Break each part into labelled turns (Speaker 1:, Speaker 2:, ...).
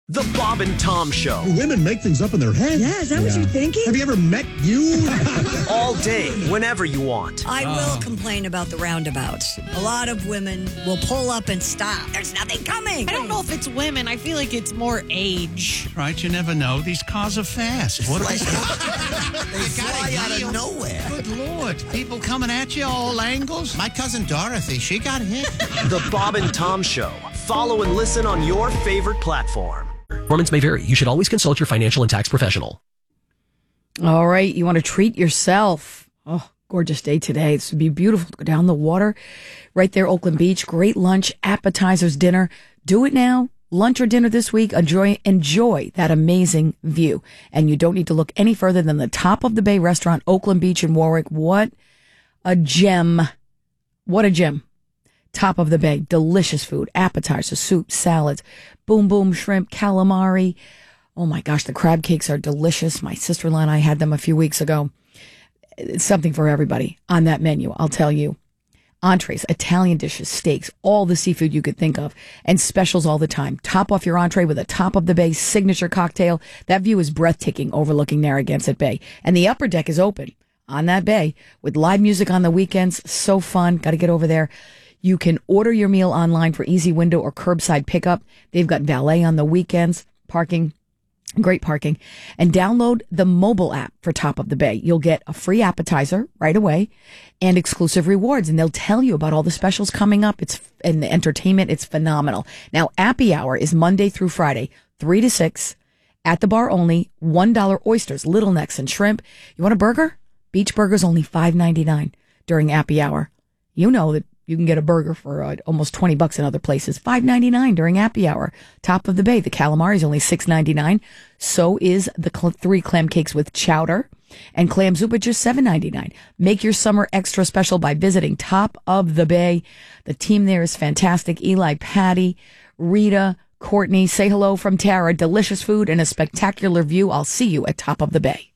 Speaker 1: The Bob and Tom Show.
Speaker 2: Women make things up in their head.
Speaker 3: Yeah, is that what you're thinking?
Speaker 2: Have you ever met you?
Speaker 1: All day, whenever you want.
Speaker 3: I will complain about the roundabouts. A lot of women will pull up and stop. There's nothing coming.
Speaker 4: I don't know if it's women. I feel like it's more age.
Speaker 5: Right, you never know. These cars are fast. What
Speaker 6: They fly out of nowhere.
Speaker 5: Good Lord. People coming at you all angles.
Speaker 6: My cousin Dorothy, she got hit.
Speaker 1: The Bob and Tom Show. Follow and listen on your favorite platform.
Speaker 7: Performance may vary. You should always consult your financial and tax professional.
Speaker 8: All right, you want to treat yourself. Oh, gorgeous day today. This would be beautiful to go down the water right there, Oakland Beach. Great lunch, appetizers, dinner. Do it now. Lunch or dinner this week. Enjoy that amazing view. And you don't need to look any further than the Top of the Bay restaurant, Oakland Beach in Warwick. What a gem. What a gem. Top of the Bay, delicious food, appetizers, soup, salads, boom boom shrimp, calamari. Oh my gosh, the crab cakes are delicious. My sister-in-law and I had them a few weeks ago. It's something for everybody on that menu, I'll tell you. Entrees, Italian dishes, steaks, all the seafood you could think of, and specials all the time. Top off your entree with a Top of the Bay signature cocktail. That view is breathtaking overlooking Narragansett Bay. And the upper deck is open on that bay with live music on the weekends. So fun. Got to get over there. You can order your meal online for easy window or curbside pickup. They've got valet on the weekends, parking, great parking. And download the mobile app for Top of the Bay. You'll get a free appetizer right away and exclusive rewards. And they'll tell you about all the specials coming up. And the entertainment. It's phenomenal. Now, Appy Hour is Monday through Friday, 3 to 6 at the bar only. $1 oysters, little necks, and shrimp. You want a burger? Beach Burger's only $5.99 during Appy Hour. You know that you can get a burger for almost $20 in other places. $5.99 during Appy Hour. Top of the Bay. The calamari is only $6.99. So is the 3 clam cakes with chowder. And clam soup at just $7.99. Make your summer extra special by visiting Top of the Bay. The team there is fantastic. Eli, Patty, Rita, Courtney. Say hello from Tara. Delicious food and a spectacular view. I'll see you at Top of the Bay.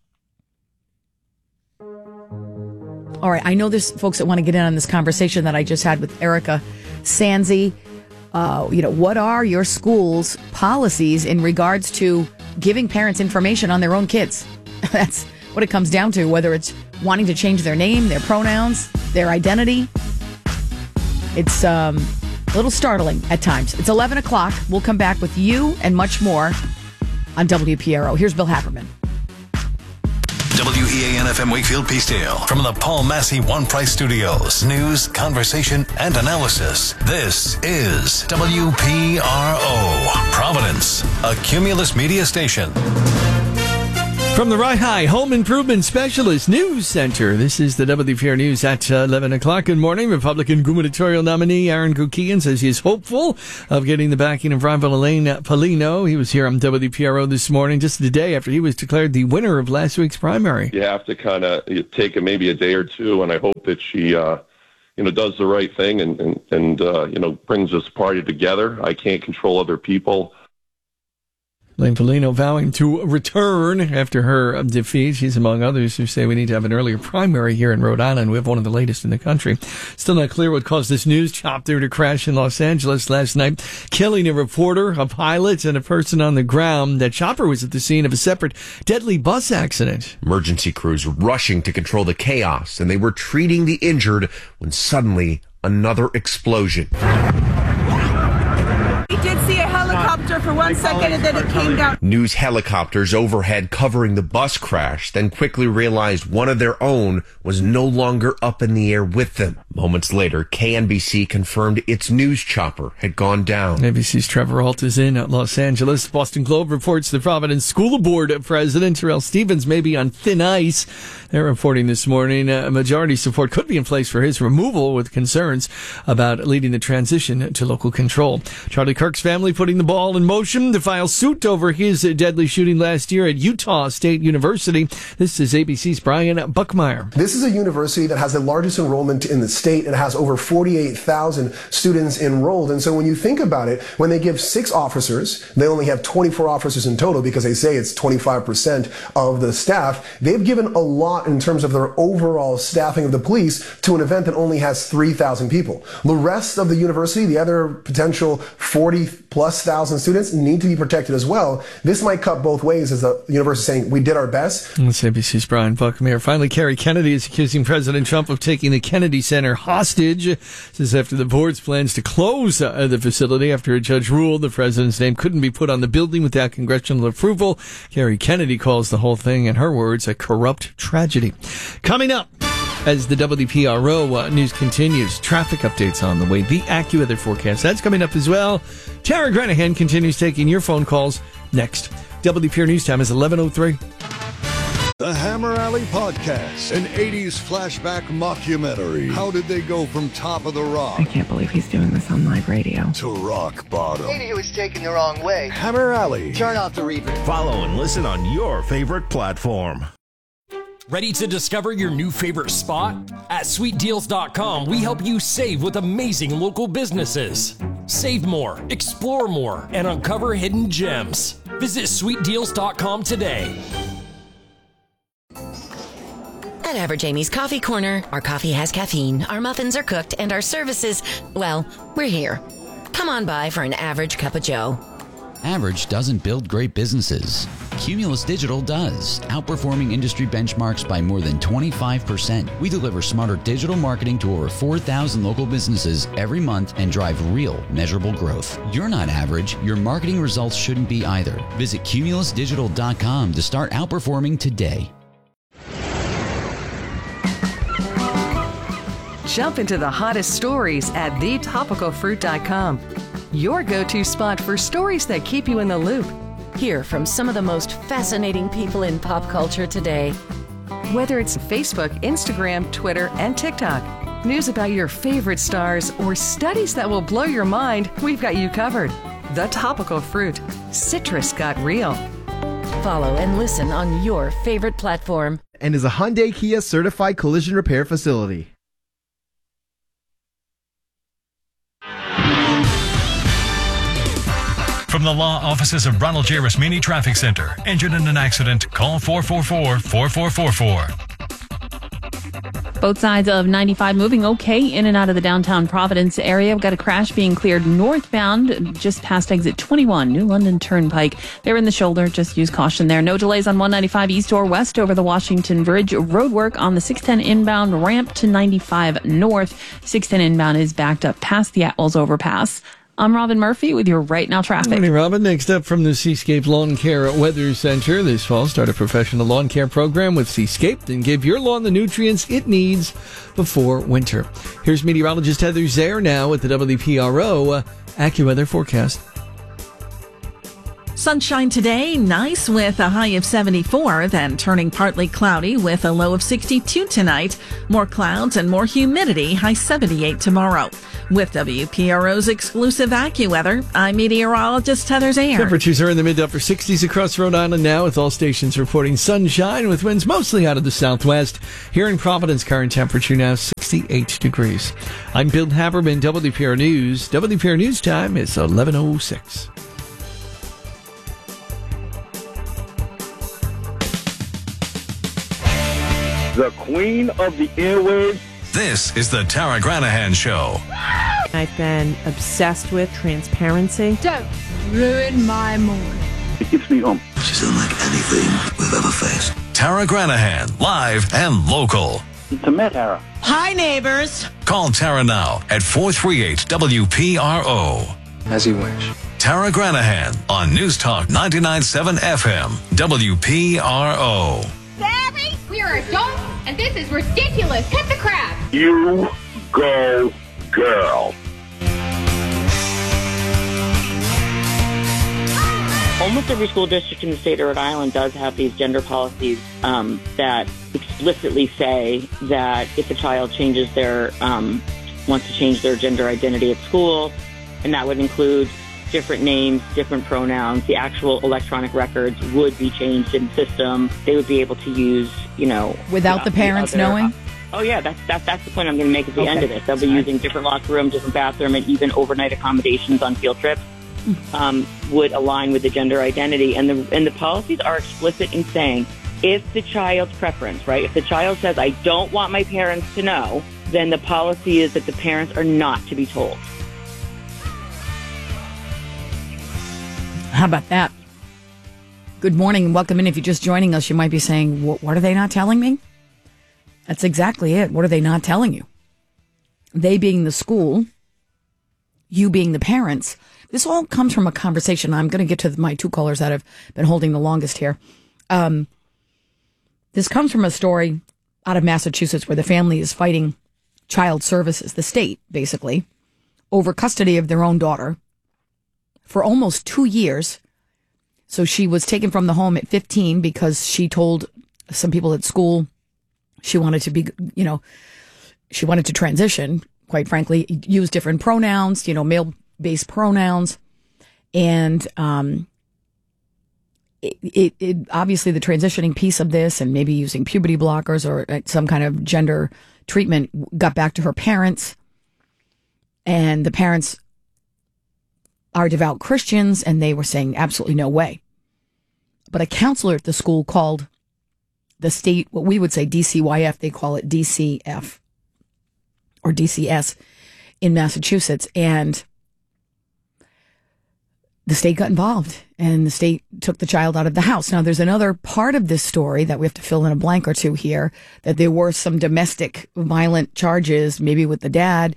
Speaker 8: All right, I know there's folks that want to get in on this conversation that I just had with Erica Sanzi. What are your school's policies in regards to giving parents information on their own kids? That's what it comes down to, whether it's wanting to change their name, their pronouns, their identity. It's a little startling at times. It's 11 o'clock. We'll come back with you and much more on WPRO. Here's Bill Haberman.
Speaker 9: WEAN-FM Wakefield Peacedale. From the Paul Massey One Price Studios. News, conversation, and analysis. This is WPRO. Providence, a Cumulus media station.
Speaker 10: From the Right High Home Improvement Specialist News Center, this is the WPR News at 11 o'clock. Good morning. Republican gubernatorial nominee Aaron Kukian says he is hopeful of getting the backing of rival Elaine Paulino. He was here on WPRO this morning, just the day after he was declared the winner of last week's primary.
Speaker 11: You have to kind of take maybe a day or two, and I hope that she does the right thing and brings this party together. I can't control other people.
Speaker 10: Elaine Paulino vowing to return after her defeat. She's among others who say we need to have an earlier primary here in Rhode Island. We have one of the latest in the country. Still not clear what caused this news chopper to crash in Los Angeles last night, killing a reporter, a pilot, and a person on the ground. That chopper was at the scene of a separate deadly bus accident.
Speaker 12: Emergency crews rushing to control the chaos, and they were treating the injured when suddenly another explosion.
Speaker 13: We did see a helicopter for 1 second and then it came down.
Speaker 12: News helicopters overhead covering the bus crash, then quickly realized one of their own was no longer up in the air with them. Moments later, KNBC confirmed its news chopper had gone down.
Speaker 10: ABC's Trevor Ault is in Los Angeles. Boston Globe reports the Providence School Board President Terrell Stevens may be on thin ice. They're reporting this morning a majority support could be in place for his removal, with concerns about leading the transition to local control. Charlie Kirk's family putting the ball in motion to file suit over his deadly shooting last year at Utah State University. This is ABC's Brian Buckmeyer.
Speaker 14: This is a university that has the largest enrollment in the state. It has over 48,000 students enrolled. And so when you think about it, when they give 6 officers, they only have 24 officers in total because they say it's 25% of the staff. They've given a lot in terms of their overall staffing of the police to an event that only has 3,000 people. The rest of the university, the other potential 40+ thousand 1,000 students need to be protected as well. This might cut both ways, as the university is saying, we did our best.
Speaker 10: That's ABC's Brian Buckham. Finally, Kerry Kennedy is accusing President Trump of taking the Kennedy Center hostage. This is after the board's plans to close the facility after a judge ruled the president's name couldn't be put on the building without congressional approval. Kerry Kennedy calls the whole thing, in her words, a corrupt tragedy. Coming up, as the WPRO news continues, traffic updates on the way, the AccuWeather forecast. That's coming up as well. Tara Granahan continues taking your phone calls next. WPR News Time is 11:03.
Speaker 15: The Hammer Alley Podcast, an 80s flashback mockumentary. How did they go from top of the rock?
Speaker 16: I can't believe he's doing this on live radio.
Speaker 15: To rock bottom.
Speaker 17: Maybe he was taken the wrong way.
Speaker 15: Hammer Alley.
Speaker 17: Turn off the reverb.
Speaker 1: Follow and listen on your favorite platform.
Speaker 18: Ready to discover your new favorite spot? At sweetdeals.com, we help you save with amazing local businesses. Save more, explore more, and uncover hidden gems. Visit sweetdeals.com today.
Speaker 19: At Average Amy's Coffee Corner, our coffee has caffeine, our muffins are cooked, and our services, well, we're here. Come on by for an average cup of joe.
Speaker 20: Average doesn't build great businesses. Cumulus Digital does, outperforming industry benchmarks by more than 25%. We deliver smarter digital marketing to over 4,000 local businesses every month and drive real, measurable growth. You're not average. Your marketing results shouldn't be either. Visit cumulusdigital.com to start outperforming today.
Speaker 21: Jump into the hottest stories at thetopicalfruit.com. Your go-to spot for stories that keep you in the loop.
Speaker 19: Hear from some of the most fascinating people in pop culture today.
Speaker 21: Whether it's Facebook, Instagram, Twitter, and TikTok, news about your favorite stars, or studies that will blow your mind, we've got you covered. The Topical Fruit. Citrus got real.
Speaker 19: Follow and listen on your favorite platform.
Speaker 22: And is a Hyundai Kia certified collision repair facility.
Speaker 23: From the law offices of Ronald J. Rasmini Traffic Center. Injured in an accident? Call 444-4444.
Speaker 24: Both sides of 95 moving okay in and out of the downtown Providence area. We've got a crash being cleared northbound just past exit 21, New London Turnpike. They're in the shoulder. Just use caution there. No delays on 195 east or west over the Washington Bridge. Roadwork on the 610 inbound ramp to 95 north. 610 inbound is backed up past the Atwells overpass. I'm Robin Murphy with your Right Now traffic.
Speaker 10: Morning, Robin. Next up from the Seascape Lawn Care Weather Center. This fall, start a professional lawn care program with Seascape and give your lawn the nutrients it needs before winter. Here's meteorologist Heather Zaire now with the WPRO AccuWeather forecast.
Speaker 25: Sunshine today, nice with a high of 74, then turning partly cloudy with a low of 62 tonight. More clouds and more humidity, high 78 tomorrow. With WPRO's exclusive AccuWeather, I'm meteorologist Heather Zaire.
Speaker 10: Temperatures are in the mid to upper 60s across Rhode Island now, with all stations reporting sunshine with winds mostly out of the southwest. Here in Providence, current temperature now 68 degrees. I'm Bill Haberman, WPR News. WPR News time is 11:06.
Speaker 26: The queen of the airwaves.
Speaker 9: This is the Tara Granahan Show.
Speaker 27: I've been obsessed with transparency.
Speaker 28: Don't ruin my morning.
Speaker 26: It keeps me home.
Speaker 9: She's unlike anything we've ever faced. Tara Granahan, live and local.
Speaker 26: It's a met, Tara.
Speaker 28: Hi, neighbors.
Speaker 9: Call Tara now at 438-WPRO.
Speaker 29: As you wish.
Speaker 9: Tara Granahan on News Talk 99.7 FM, WPRO.
Speaker 30: Barry, we are adults, and this is ridiculous. Cut the crap.
Speaker 26: You go, girl.
Speaker 31: Almost every school district in the state of Rhode Island does have these gender policies that explicitly say that if a child changes their wants to change their gender identity at school, and that would include different names, different pronouns, the actual electronic records would be changed in the system. They would be able to use,
Speaker 8: without the parents knowing.
Speaker 31: Oh yeah, that's the point I'm going to make at the end of this. They'll be using different locker room, different bathroom, and even overnight accommodations on field trips. Would align with the gender identity, and the policies are explicit in saying if the child's preference, right? If the child says, I don't want my parents to know, then the policy is that the parents are not to be told.
Speaker 8: How about that? Good morning and welcome in. If you're just joining us, you might be saying, what are they not telling me? That's exactly it. What are they not telling you? They being the school, you being the parents. This all comes from a conversation. I'm going to get to my two callers that have been holding the longest here. This comes from a story out of Massachusetts where the family is fighting child services, the state, basically, over custody of their own daughter for almost 2 years. So she was taken from the home at 15 because she told some people at school she wanted to be, she wanted to transition, quite frankly, use different pronouns, male-based pronouns. And it obviously the transitioning piece of this and maybe using puberty blockers or some kind of gender treatment got back to her parents. And the parents are devout Christians, and they were saying absolutely no way. But a counselor at the school called the state, what we would say DCYF, they call it DCF or DCS in Massachusetts, and the state got involved, and the state took the child out of the house. Now, there's another part of this story that we have to fill in a blank or two here, that there were some domestic violent charges, maybe with the dad.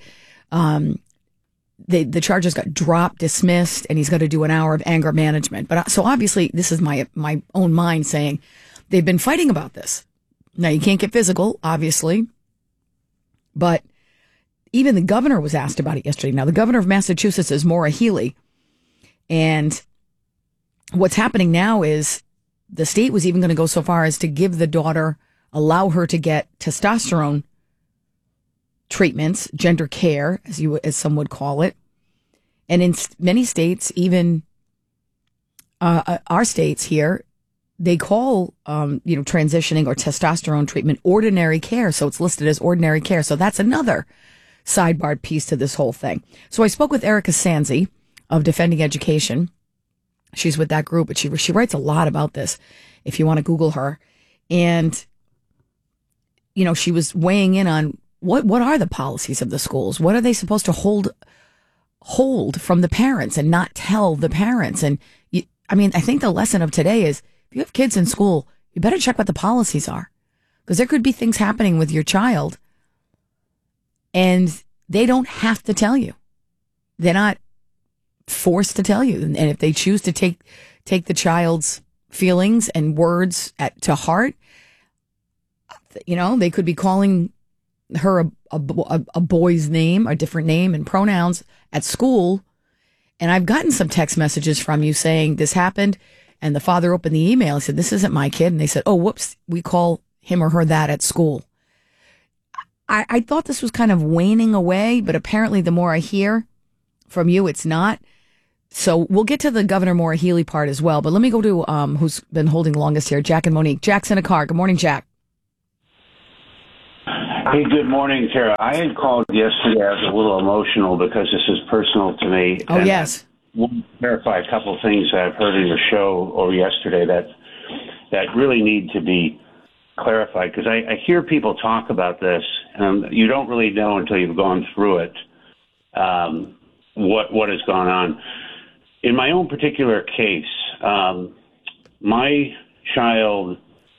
Speaker 8: The charges got dropped, dismissed, and he's got to do an hour of anger management. But so obviously, this is my own mind saying they've been fighting about this. Now, you can't get physical, obviously, but even the governor was asked about it yesterday. Now, the governor of Massachusetts is Maura Healey, and what's happening now is the state was even going to go so far as to give the daughter, allow her to get testosterone treatments, gender care, as some would call it. And in many states, even our states here, they call transitioning or testosterone treatment ordinary care. So it's listed as ordinary care. So that's another sidebar piece to this whole thing. So I spoke with Erica Sanzi of Defending Education. She's with that group, but she writes a lot about this if you want to Google her. And, she was weighing in on what are the policies of the schools? What are they supposed to hold from the parents and not tell the parents? And I think the lesson of today is if you have kids in school, you better check what the policies are, because there could be things happening with your child and they don't have to tell you. They're not forced to tell you. And if they choose to take the child's feelings and words to heart, they could be calling her a boy's name, a different name and pronouns at school. And I've gotten some text messages from you saying this happened, and the father opened the email and said, this isn't my kid. And they said, oh, whoops, we call him or her that at school. I thought this was kind of waning away, but apparently the more I hear from you, it's not. So we'll get to the Governor Maura Healey part as well. But let me go to who's been holding the longest here, Jack and Monique. Jack's in a car. Good morning, Jack.
Speaker 2: Hey, good morning, Tara. I had called yesterday. I was a little emotional because this is personal to me.
Speaker 8: Oh, and yes.
Speaker 2: I want to clarify a couple of things that I've heard in your show or yesterday that really need to be clarified, because I hear people talk about this, and you don't really know until you've gone through it what has gone on. In my own particular case, my child,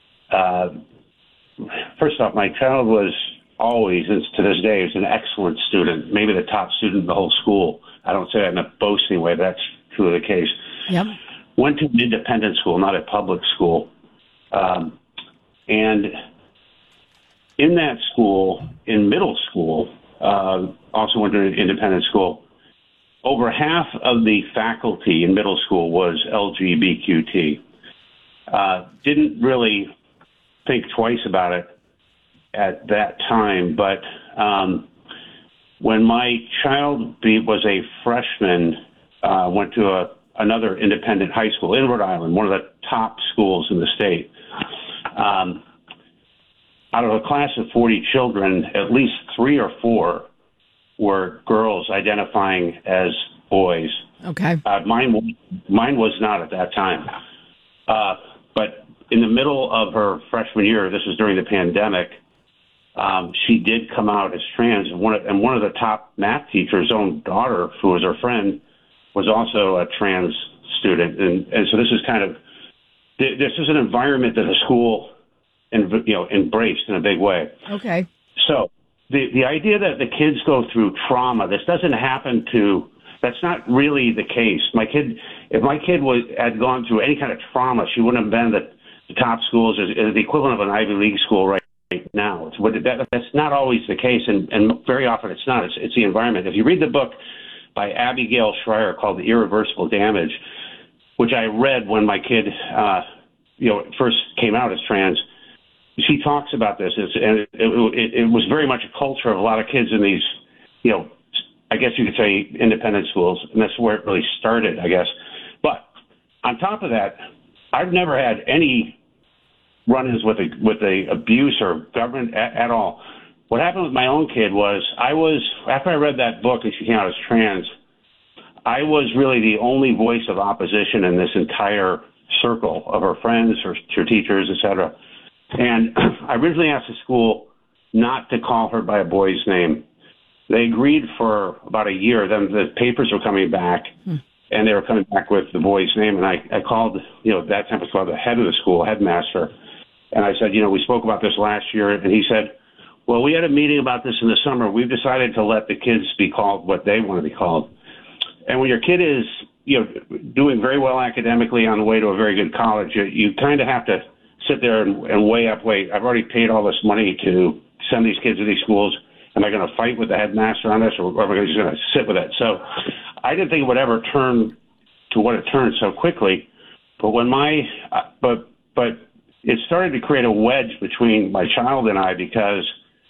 Speaker 2: first off, my child was always, and to this day, is an excellent student, maybe the top student in the whole school. I don't say that in a boasting way, but that's truly the case.
Speaker 8: Yep.
Speaker 2: Went to an independent school, not a public school. And in that school, in middle school, also went to an independent school, over half of the faculty in middle school was LGBTQ. Didn't really think twice about it at that time, but when my child was a freshman, went to another independent high school in Rhode Island, one of the top schools in the state. Out of a class of 40 children, at least 3 or 4 were girls identifying as boys.
Speaker 8: Okay.
Speaker 2: Mine was not at that time. But in the middle of her freshman year, this was during the pandemic, she did come out as trans. And one of the top math teachers' own daughter, who was her friend, was also a trans student, and so this is an environment that the school embraced in a big way.
Speaker 8: Okay.
Speaker 2: So the idea that the kids go through trauma, that's not really the case. If my kid had gone through any kind of trauma, she wouldn't have been at the top schools, as the equivalent of an Ivy League school right now. That's not always the case, and very often it's not. It's the environment. If you read the book by Abigail Schreier called The Irreversible Damage, which I read when my kid first came out as trans, she talks about this, and it was very much a culture of a lot of kids in these, I guess you could say independent schools, and that's where it really started, I guess. But on top of that, I've never had any run-ins with the abuse or government at all. What happened with my own kid was after I read that book and she came out as trans, I was really the only voice of opposition in this entire circle of her friends, her teachers, etc. And I originally asked the school not to call her by a boy's name. They agreed for about a year. Then the papers were coming back, and they were coming back with the boy's name. And I called, that time it was called the head of the school, headmaster. And I said, we spoke about this last year. And he said, well, we had a meeting about this in the summer. We've decided to let the kids be called what they want to be called. And when your kid is, doing very well academically on the way to a very good college, you kind of have to sit there and weigh up, I've already paid all this money to send these kids to these schools. Am I going to fight with the headmaster on this, or am I just going to sit with it? So I didn't think it would ever turn to what it turned so quickly. But when but it started to create a wedge between my child and I, because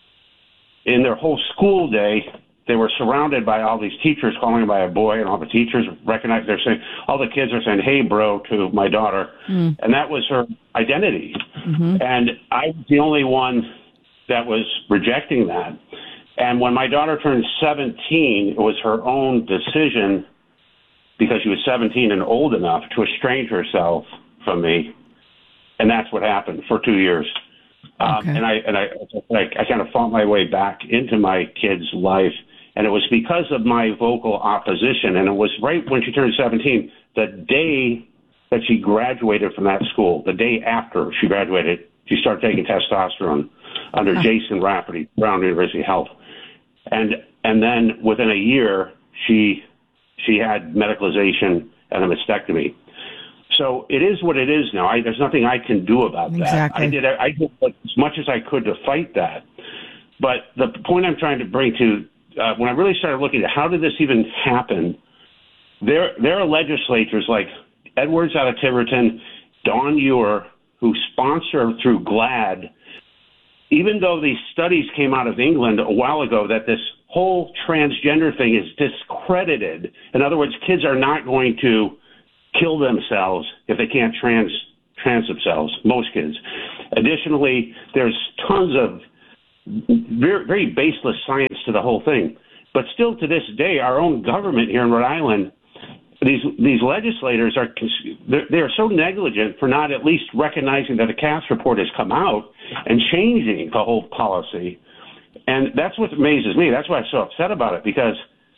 Speaker 2: in their whole school day, they were surrounded by all these teachers calling him by a boy, and all the teachers recognize, all the kids are saying, hey, bro, to my daughter. And that was her identity. And I was the only one that was rejecting that. And when my daughter turned 17, it was her own decision, because she was 17 and old enough, to estrange herself from me. And that's what happened for 2 years. And I kind of fought my way back into my kid's life. And it was because of my vocal opposition. And it was right when she turned 17, the day that she graduated from that school, the day after she graduated, she started taking testosterone under Jason Rafferty, Brown University Health. And then within a year, she had medicalization and a mastectomy. So it is what it is now. There's nothing I can do about that.
Speaker 8: Exactly.
Speaker 2: I did as much as I could to fight that. But the point I'm trying to bring to, when I really started looking at how did this even happen, there are legislators like Edwards out of Tiverton, Dawn Ewer, who sponsor through GLAAD, even though these studies came out of England a while ago that this whole transgender thing is discredited. In other words, kids are not going to kill themselves if they can't trans themselves, most kids. Additionally, there's tons of very, very baseless science to the whole thing. But still to this day, our own government here in Rhode Island, these legislators they're so negligent for not at least recognizing that a Cass report has come out and changing the whole policy. And that's what amazes me. That's why I'm so upset about it, because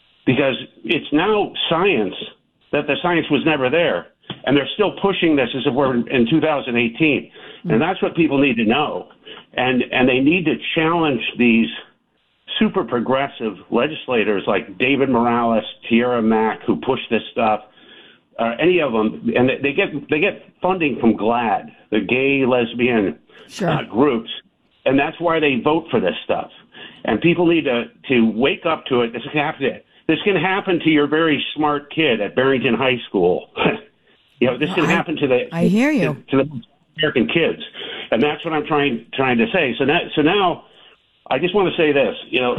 Speaker 2: it's now science that the science was never there. And they're still pushing this as if we're in 2018. And that's what people need to know. And they need to challenge these super progressive legislators like David Morales, Tierra Mack, who push this stuff, any of them. And they get funding from GLAAD, the gay, lesbian groups. And that's why they vote for this stuff. And people need to wake up to it. This can happen to your very smart kid at Barrington High School. This can happen to the
Speaker 8: I hear you.
Speaker 2: to the American kids, and that's what I'm trying to say. So now, I just want to say this,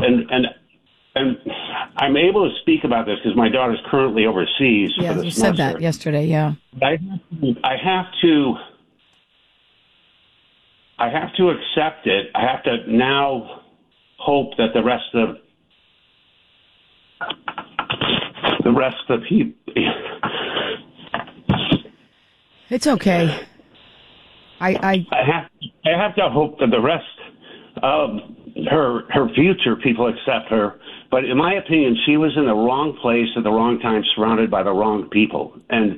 Speaker 2: and I'm able to speak about this because my daughter's currently overseas.
Speaker 8: Yeah,
Speaker 2: for the
Speaker 8: you
Speaker 2: semester.
Speaker 8: said that yesterday. Yeah,
Speaker 2: I have to accept it. I have to now hope that the rest of people.
Speaker 8: it's okay.
Speaker 2: I have to hope that the rest of her future people accept her, But in my opinion, she was in the wrong place at the wrong time, surrounded by the wrong people. And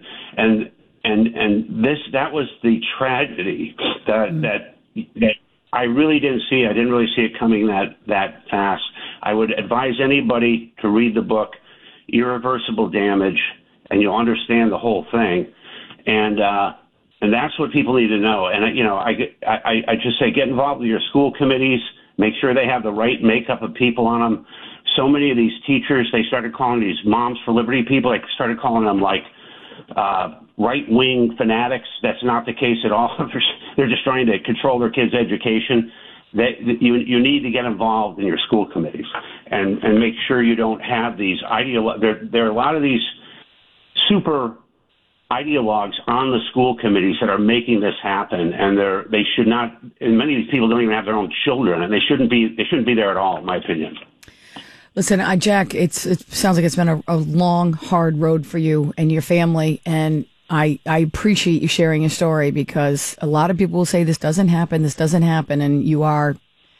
Speaker 2: that was the tragedy that I really didn't see. I didn't really see it coming that fast. I would advise anybody to read the book, Irreversible Damage, and you'll understand the whole thing. And that's what people need to know. And I just say, get involved with your school committees. Make sure they have the right makeup of people on them. So many of these teachers, they started calling these Moms for Liberty people. They started calling them like right-wing fanatics. That's not the case at all. They're just trying to control their kids' education. You need to get involved in your school committees and make sure you don't have these there are a lot of these super ideologues on the school committees that are making this happen, and they should not. And many of these people don't even have their own children, and they shouldn't be there at all, in my opinion.
Speaker 8: Listen, Jack, it sounds like it's been a long, hard road for you and your family, and I appreciate you sharing your story, because a lot of people will say this doesn't happen, and you are,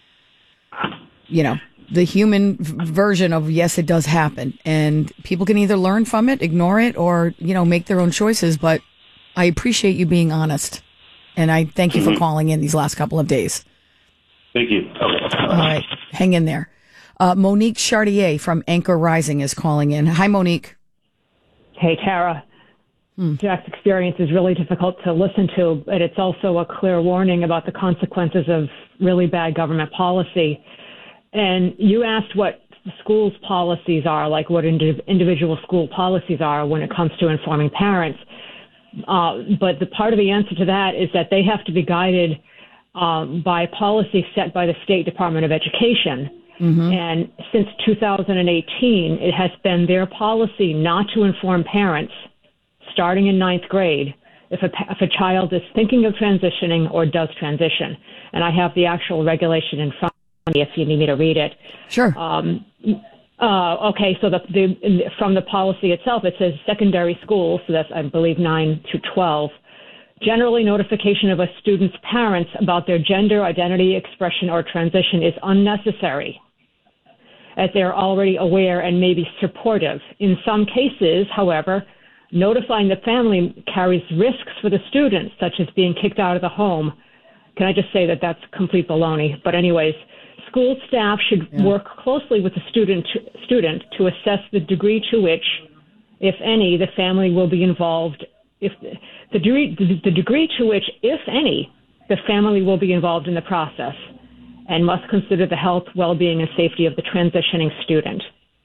Speaker 8: the human version of yes, it does happen, and people can either learn from it, ignore it, or make their own choices. But I appreciate you being honest, and I thank you for calling in these last couple of days.
Speaker 2: Thank you. Okay.
Speaker 8: All right, hang in there. Monique Chartier from Anchor Rising is calling in. Hi, Monique.
Speaker 3: Hey, Tara. Jack's experience is really difficult to listen to, but it's also a clear warning about the consequences of really bad government policy. And you asked what the school's policies are, like what individual school policies are when it comes to informing parents. But the part of the answer to that is that they have to be guided by policy set by the State Department of Education. Mm-hmm. And since 2018, it has been their policy not to inform parents starting in ninth grade if a child is thinking of transitioning or does transition. And I have the actual regulation in front of me if you need me to read it.
Speaker 8: Sure.
Speaker 3: Okay, so from the policy itself, it says secondary schools, so that's, I believe, 9 to 12. Generally, notification of a student's parents about their gender, identity, expression, or transition is unnecessary, as they are already aware and may be supportive. In some cases, however, notifying the family carries risks for the student, such as being kicked out of the home. Can I just say that that's complete baloney? But anyways, school staff should work closely with the student to assess the degree to which, if any, the family will be involved. If the degree to which, if any, the family will be involved in the process, and must consider the health, well-being, and safety of the transitioning student.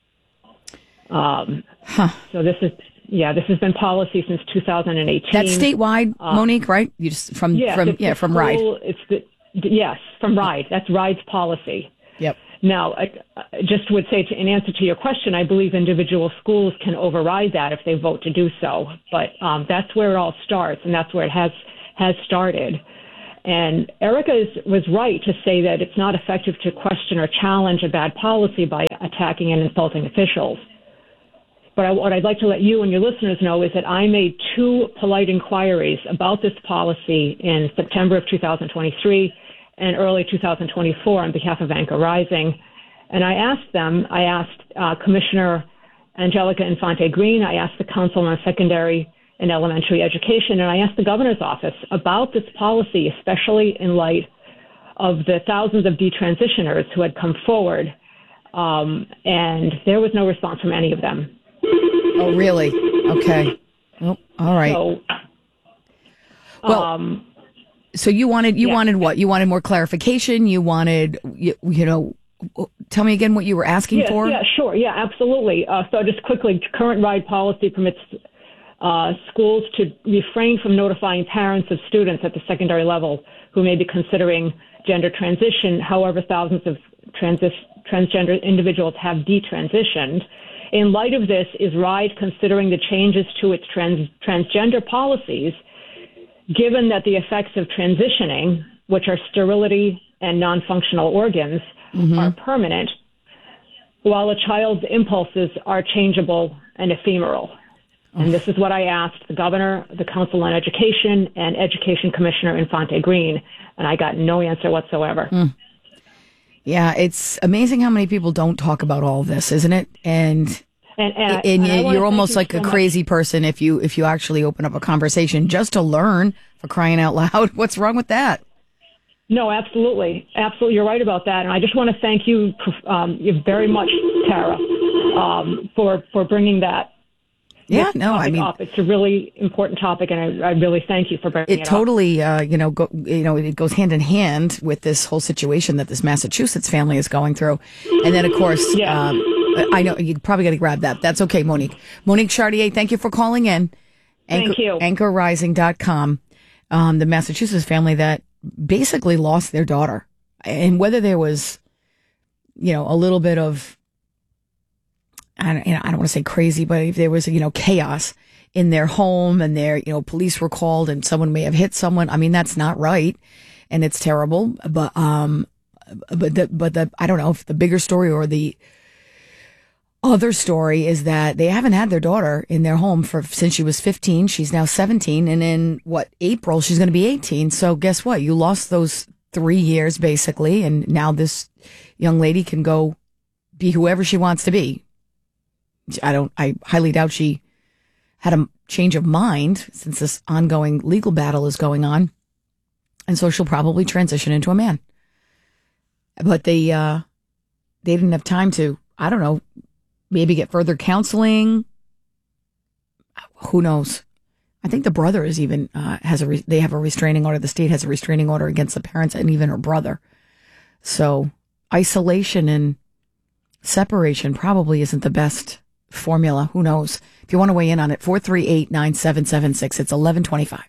Speaker 3: So this has been policy since 2018.
Speaker 8: That's statewide, Monique, right? You just from RIDE.
Speaker 3: Yes, from RIDE. That's RIDE's policy.
Speaker 8: Yep.
Speaker 3: Now, I just would say, in answer to your question, I believe individual schools can override that if they vote to do so. But that's where it all starts, and that's where it has started. And Erica was right to say that it's not effective to question or challenge a bad policy by attacking and insulting officials. But what I'd like to let you and your listeners know is that I made 2 polite inquiries about this policy in September of 2023 and early 2024 on behalf of Anchor Rising. And I asked Commissioner Angelica Infante Green, I asked the Council on Secondary and Elementary Education, and I asked the governor's office about this policy, especially in light of the thousands of detransitioners who had come forward, and there was no response from any of them.
Speaker 8: Oh, really? Okay. Oh, all right. So you wanted what? You wanted more clarification? You wanted, tell me again what you were asking for?
Speaker 3: Yeah, sure. Yeah, absolutely. So just quickly, current RIDE policy permits schools to refrain from notifying parents of students at the secondary level who may be considering gender transition. However, thousands of transgender individuals have detransitioned. In light of this, is RIDE considering the changes to its transgender policies, given that the effects of transitioning, which are sterility and non-functional organs, are permanent, while a child's impulses are changeable and ephemeral? And this is what I asked the governor, the Council on Education, and Education Commissioner Infante Green, and I got no answer whatsoever.
Speaker 8: Yeah, it's amazing how many people don't talk about all of this, isn't it? And you're almost like a crazy person if you actually open up a conversation just to learn, for crying out loud. What's wrong with that?
Speaker 3: No, absolutely. Absolutely. You're right about that. And I just want to thank you very much, Tara, for bringing that.
Speaker 8: Yeah, no, I mean,
Speaker 3: up. It's a really important topic, and I really thank you for bringing it
Speaker 8: totally, up. It goes hand in hand with this whole situation that this Massachusetts family is going through. And then, of course, I know you probably got to grab that. That's okay, Monique. Monique Chartier, thank you for calling in.
Speaker 3: Thank you.
Speaker 8: AnchorRising.com. The Massachusetts family that basically lost their daughter. And whether there was, a little bit of, I don't want to say crazy, but if there was, chaos in their home and police were called and someone may have hit someone. I mean, that's not right. And it's terrible. But I don't know if the bigger story or the other story is that they haven't had their daughter in their home since she was 15. She's now 17. And in April, she's going to be 18. So guess what? You lost those 3 years basically. And now this young lady can go be whoever she wants to be. I highly doubt she had a change of mind since this ongoing legal battle is going on. And so she'll probably transition into a man. But they didn't have time to, I don't know, maybe get further counseling. Who knows? I think the brother is even they have a restraining order. The state has a restraining order against the parents and even her brother. So isolation and separation probably isn't the best formula. Who knows? If you want to weigh in on it, 438-9776. It's 11:25.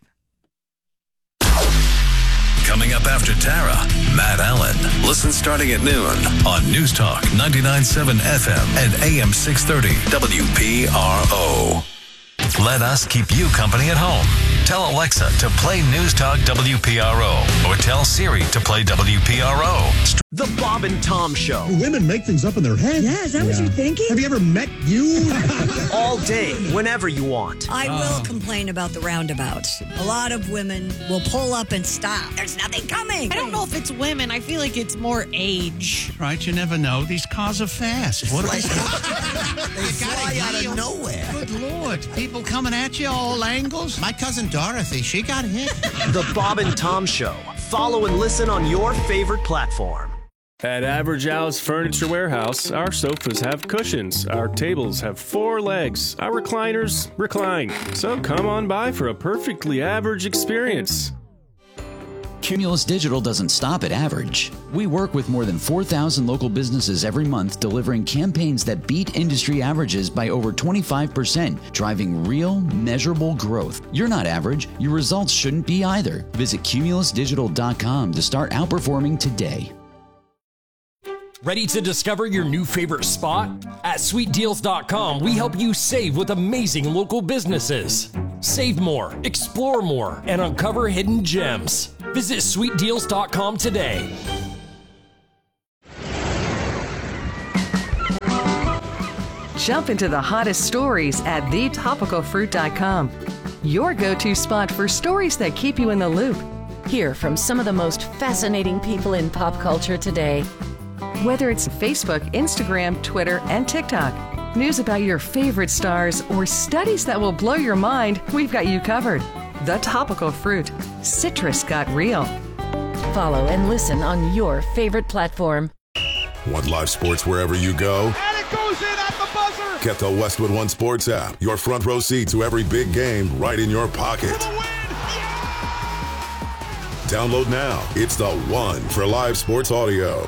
Speaker 9: Coming up after Tara, Matt Allen. Listen starting at noon on News Talk 99.7 FM and AM 630 WPRO. Let us keep you company at home. Tell Alexa to play News Talk WPRO or tell Siri to play WPRO.
Speaker 1: The Bob and Tom Show.
Speaker 4: Do women make things up in their head?
Speaker 5: Yeah, is that what you're thinking?
Speaker 4: Have you ever met you?
Speaker 1: All day, whenever you want.
Speaker 5: I will complain about the roundabouts. A lot of women will pull up and stop. There's nothing coming.
Speaker 6: I don't know if it's women. I feel like it's more age.
Speaker 7: Right, you never know. These cars are fast. What are
Speaker 5: they fly out of nowhere.
Speaker 7: Good Lord. People coming at you all angles. My cousin Dorothy, she got hit.
Speaker 1: The Bob and Tom Show. Follow and listen on your favorite platform.
Speaker 11: At Average Al's Furniture Warehouse, our sofas have cushions, our tables have 4 legs, our recliners recline. So come on by for a perfectly average experience.
Speaker 20: Cumulus Digital doesn't stop at average. We work with more than 4,000 local businesses every month, delivering campaigns that beat industry averages by over 25%, driving real, measurable growth. You're not average. Your results shouldn't be either. Visit cumulusdigital.com to start outperforming today.
Speaker 18: Ready to discover your new favorite spot? At sweetdeals.com, we help you save with amazing local businesses. Save more, explore more, and uncover hidden gems. Visit sweetdeals.com today.
Speaker 21: Jump into the hottest stories at thetopicalfruit.com. Your go-to spot for stories that keep you in the loop.
Speaker 19: Hear from some of the most fascinating people in pop culture today.
Speaker 21: Whether it's Facebook, Instagram, Twitter, and TikTok, news about your favorite stars, or studies that will blow your mind, we've got you covered. The Topical Fruit. Citrus got real.
Speaker 19: Follow and listen on your favorite platform.
Speaker 12: Want live sports wherever you go?
Speaker 13: And it goes in at the buzzer!
Speaker 12: Get the Westwood One Sports app. Your front row seat to every big game right in your pocket. Download now. It's the one for live sports audio.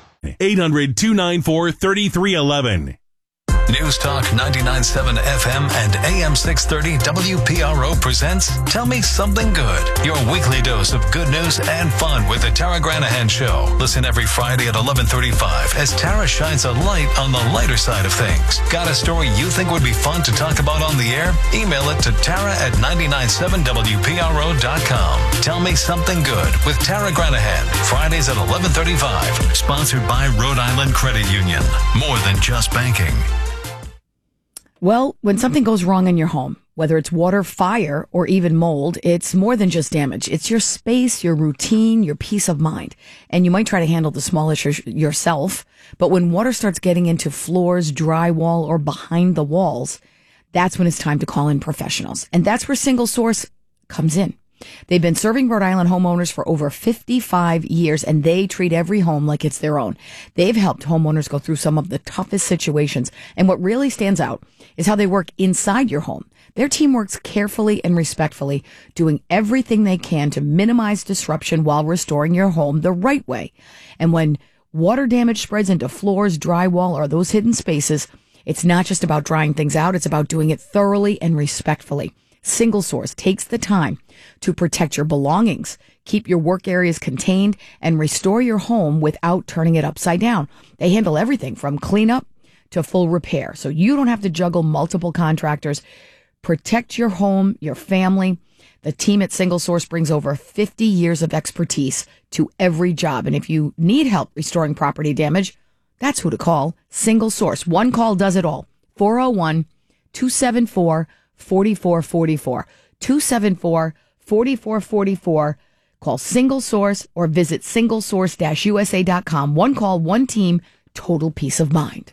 Speaker 23: 800-294-3311.
Speaker 9: News Talk 99.7 FM and AM 630 WPRO presents Tell Me Something Good, your weekly dose of good news and fun with the Tara Granahan Show. Listen every Friday at 11:35 as Tara shines a light on the lighter side of things. Got a story you think would be fun to talk about on the air? Email it to Tara at 997WPRO.com. Tell Me Something Good with Tara Granahan. Fridays at 11:35. Sponsored by Rhode Island Credit Union. More than just banking.
Speaker 8: Well, when something goes wrong in your home, Whether it's water, fire, or even mold, it's more than just damage. It's your space, your routine, your peace of mind. And you might try to handle the small issues yourself, but when water starts getting into floors, drywall, or behind the walls, that's when it's time to call in professionals. And that's where Single Source comes in. They've been serving Rhode Island homeowners for over 55 years, and they treat every home like it's their own. They've helped homeowners go through some of the toughest situations. And what really stands out is how they work inside your home. Their team works carefully and respectfully, doing everything they can to minimize disruption while restoring your home the right way. And when water damage spreads into floors, drywall, or those hidden spaces, it's not just about drying things out. It's about doing it thoroughly and respectfully. Single Source takes the time to protect your belongings, keep your work areas contained, and restore your home without turning it upside down. They handle everything from cleanup to full repair, so you don't have to juggle multiple contractors. Protect your home, your family. The team at Single Source brings over 50 years of expertise to every job. And if you need help restoring property damage, that's who to call. Single Source. One call does it all. 401-274-4444. 274-4444. Call Single Source or visit singlesource-usa.com. One call, one team, total peace of mind.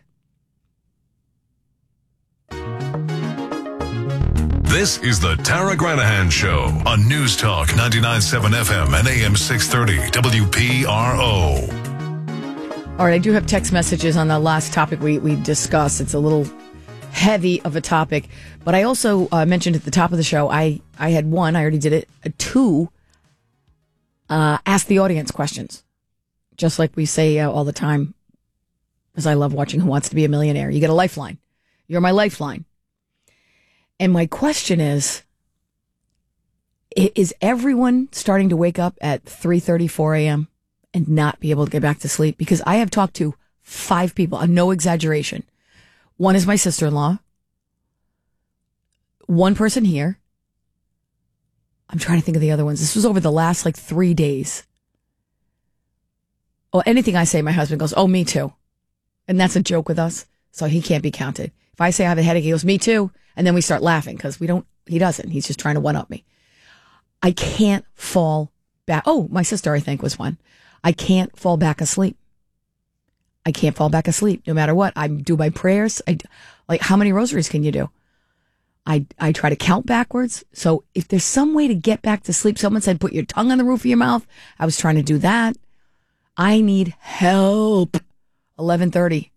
Speaker 9: This is the Tara Granahan Show on News Talk 99.7 FM and AM 630 WPRO.
Speaker 8: All right, I do have text messages on the last topic we discussed. It's a little heavy of a topic, but I also mentioned at the top of the show, I had one, I already did it, two, ask the audience questions. Just like we say all the time, because I love watching Who Wants to Be a Millionaire. You get a lifeline. You're my lifeline. And my question is everyone starting to wake up at 3:30, 4 a.m. and not be able to get back to sleep? Because I have talked to 5 people, no exaggeration. One is my sister-in-law. One person here. I'm trying to think of the other ones. This was over the last 3 days. Oh, anything I say, my husband goes, oh, me too. And that's a joke with us. So he can't be counted. If I say I have a headache, he goes, me too. And then we start laughing because he doesn't. He's just trying to one-up me. I can't fall back. Oh, my sister, I think, was one. I can't fall back asleep. I can't fall back asleep no matter what. I do my prayers. How many rosaries can you do? I try to count backwards. So if there's some way to get back to sleep, someone said, put your tongue on the roof of your mouth. I was trying to do that. I need help. 11:30.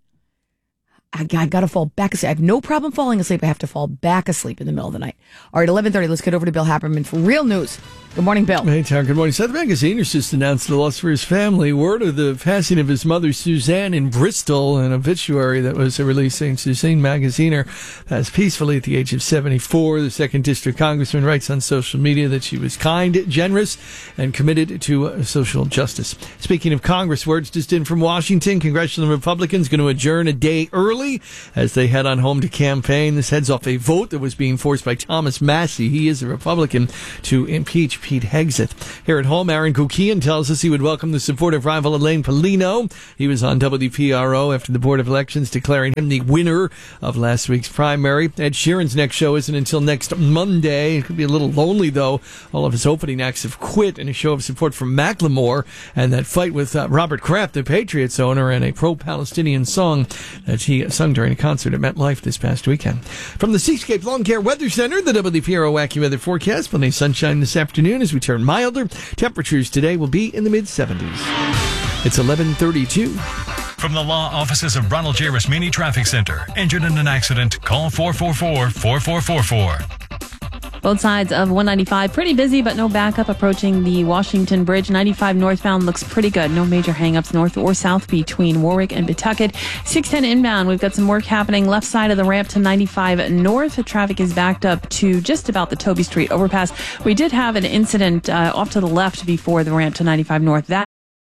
Speaker 8: I got to fall back asleep. I have no problem falling asleep. I have to fall back asleep in the middle of the night. All right, 11:30. Let's get over to Bill Happerman for real news. Good morning, Bill.
Speaker 10: Hey, Tom. Good morning. Seth Magaziner just announced the loss for his family. Word of the passing of his mother, Suzanne, in Bristol. An obituary that was released saying Suzanne Magaziner passed peacefully at the age of 74. The 2nd District Congressman writes on social media that she was kind, generous, and committed to social justice. Speaking of Congress, words just in from Washington. Congressional Republicans going to adjourn a day early as they head on home to campaign. This heads off a vote that was being forced by Thomas Massie. He is a Republican to impeach Pete Hegseth. Here at home, Aaron Kukian tells us he would welcome the support of rival Elaine Polino. He was on WPRO after the Board of Elections declaring him the winner of last week's primary. Ed Sheeran's next show isn't until next Monday. It could be a little lonely, though. All of his opening acts have quit in a show of support for Macklemore and that fight with Robert Kraft, the Patriots owner, and a pro-Palestinian song that he sung during a concert at MetLife this past weekend. From the Seascape Lawn Care Weather Center, the WPRO AccuWeather forecast. Plenty of sunshine this afternoon as we turn milder. Temperatures today will be in the mid-70s. It's 11:32.
Speaker 23: From the law offices of Ronald J. Rasmini Traffic Center. Injured in an accident? Call 444-4444.
Speaker 14: Both sides of 195 pretty busy, but no backup approaching the Washington Bridge. 95 northbound looks pretty good. No major hangups north or south between Warwick and Pawtucket. 610 inbound, we've got some work happening left side of the ramp to 95 north. Traffic is backed up to just about the Toby Street overpass. We did have an incident off to the left before the ramp to 95 north.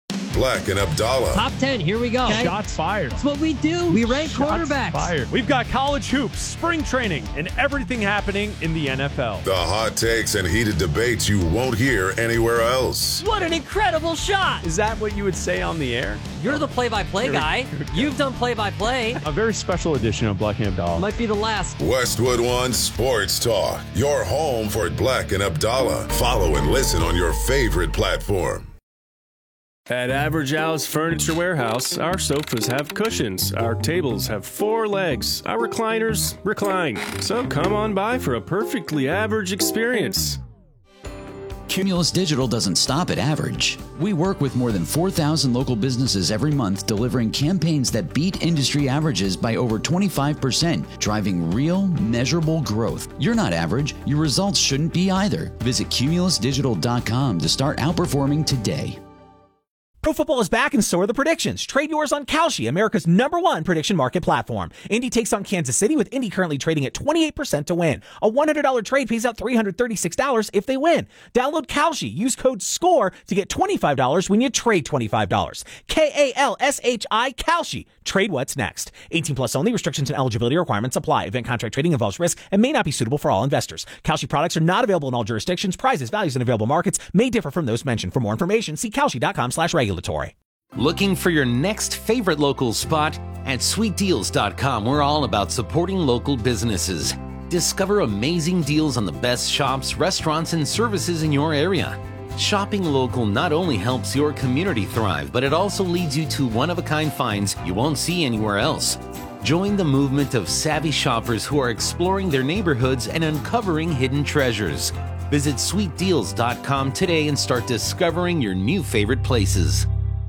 Speaker 12: Black and Abdallah.
Speaker 15: Top 10, here we go.
Speaker 16: Okay. Shots fired.
Speaker 15: That's what we do. We rank quarterbacks.
Speaker 16: Fired.
Speaker 17: We've got college hoops, spring training, and everything happening in the NFL.
Speaker 12: The hot takes and heated debates you won't hear anywhere else.
Speaker 15: What an incredible shot.
Speaker 17: Is that what you would say on the air?
Speaker 15: You're the play-by-play guy. You've done play-by-play.
Speaker 17: A very special edition of Black and Abdallah.
Speaker 15: Might be the last.
Speaker 12: Westwood One Sports Talk. Your home for Black and Abdallah. Follow and listen on your favorite platform.
Speaker 11: At Average Al's Furniture Warehouse, our sofas have cushions, our tables have 4 legs, our recliners recline. So come on by for a perfectly average experience.
Speaker 20: Cumulus Digital doesn't stop at average. We work with more than 4,000 local businesses every month, delivering campaigns that beat industry averages by over 25%, driving real, measurable growth. You're not average. Your results shouldn't be either. Visit cumulusdigital.com to start outperforming today.
Speaker 22: Pro football is back, and so are the predictions. Trade yours on Kalshi, America's #1 prediction market platform. Indy takes on Kansas City, with Indy currently trading at 28% to win. A $100 trade pays out $336 if they win. Download Kalshi. Use code SCORE to get $25 when you trade $25. Kalshi, Kalshi. Trade what's next. 18 plus only. Restrictions and eligibility requirements apply. Event contract trading involves risk and may not be suitable for all investors. Kalshi products are not available in all jurisdictions. Prices, values, and available markets may differ from those mentioned. For more information, see kalshi.com/regulatory.
Speaker 24: Looking for your next favorite local spot? At sweetdeals.com, we're all about supporting local businesses. Discover amazing deals on the best shops, restaurants, and services in your area. Shopping local not only helps your community thrive, but it also leads you to one-of-a-kind finds you won't see anywhere else. Join the movement of savvy shoppers who are exploring their neighborhoods and uncovering hidden treasures. Visit sweetdeals.com today and start discovering your new favorite places.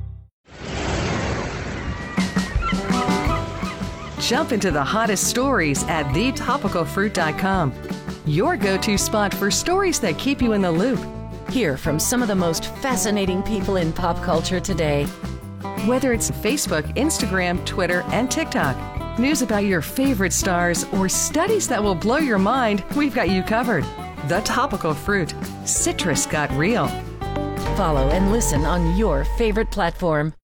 Speaker 21: Jump into the hottest stories at thetopicalfruit.com. Your go-to spot for stories that keep you in the loop.
Speaker 19: Hear from some of the most fascinating people in pop culture today.
Speaker 21: Whether it's Facebook, Instagram, Twitter, and TikTok, news about your favorite stars, or studies that will blow your mind, we've got you covered. The Topical Fruit. Citrus got real.
Speaker 19: Follow and listen on your favorite platform.